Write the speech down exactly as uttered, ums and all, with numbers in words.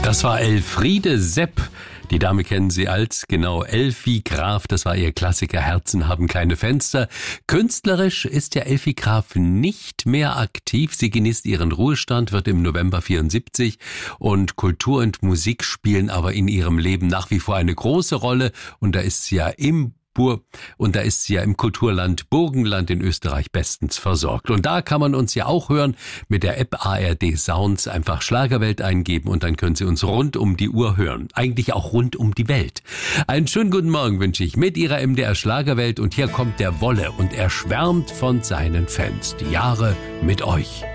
Das war Elfriede Sepp. Die Dame kennen Sie als, genau, Elfi Graf. Das war ihr Klassiker Herzen haben keine Fenster. Künstlerisch ist ja Elfi Graf nicht mehr aktiv. Sie genießt ihren Ruhestand, wird im November vierundsiebzig. Und Kultur und Musik spielen aber in ihrem Leben nach wie vor eine große Rolle. Und da ist sie ja im Und da ist sie ja im Kulturland Burgenland in Österreich bestens versorgt. Und da kann man uns ja auch hören mit der App A R D Sounds. Einfach Schlagerwelt eingeben und dann können Sie uns rund um die Uhr hören. Eigentlich auch rund um die Welt. Einen schönen guten Morgen wünsche ich mit Ihrer M D R Schlagerwelt. Und hier kommt der Wolle und er schwärmt von seinen Fans. Die Jahre mit euch.